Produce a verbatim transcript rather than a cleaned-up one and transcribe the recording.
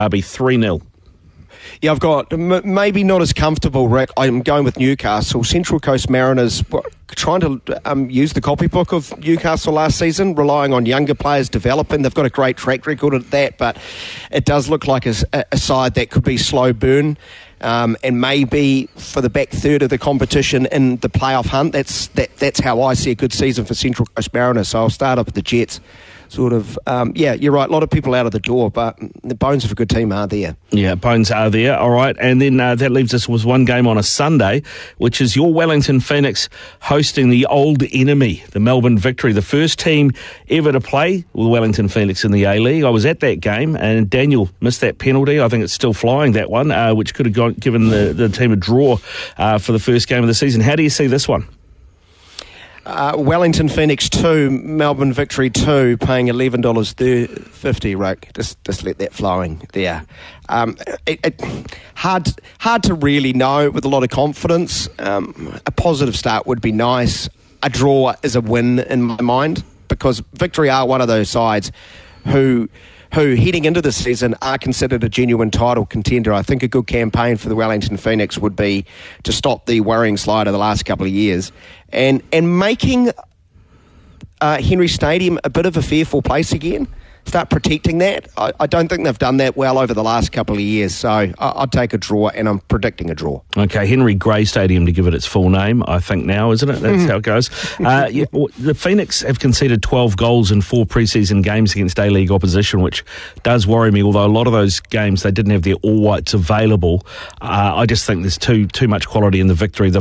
Derby three nil. Yeah, I've got m- maybe not as comfortable, Rick. I'm going with Newcastle. Central Coast Mariners trying to um, use the copybook of Newcastle last season, relying on younger players developing. They've got a great track record at that, but it does look like a, a side that could be slow burn. Um, and maybe for the back third of the competition in the playoff hunt, that's that, that's how I see a good season for Central Coast Mariners. So I'll start up with the Jets. Sort of, um, yeah, you're right. A lot of people out of the door, but the bones of a good team are there. Yeah, bones are there. All right, and then uh, that leaves us with one game on a Sunday, which is your Wellington Phoenix hosting the old enemy, the Melbourne Victory, the first team ever to play with Wellington Phoenix in the A-League. I was at that game, and Daniel missed that penalty. I think it's still flying, that one, uh, which could have gone, given the, the team a draw uh, for the first game of the season. How do you see this one? Uh, Wellington Phoenix two, Melbourne Victory two, paying eleven dollars fifty, Rick. Just, just let that flowing there. Um, it, it, hard, hard to really know with a lot of confidence. Um, a positive start would be nice. A draw is a win in my mind, because Victory are one of those sides who... who, heading into the season, are considered a genuine title contender. I think a good campaign for the Wellington Phoenix would be to stop the worrying slide of the last couple of years and and making uh, Henry Stadium a bit of a fearful place again. Start protecting that. I, I don't think they've done that well over the last couple of years, so I, I'd take a draw, and I'm predicting a draw. Okay, Henry Gray Stadium, to give it its full name, I think now, isn't it? That's how it goes. Uh, yeah, well, the Phoenix have conceded twelve goals in four pre-season games against A-League opposition, which does worry me, although a lot of those games they didn't have their all-whites available. Uh, I just think there's too too much quality in the Victory. The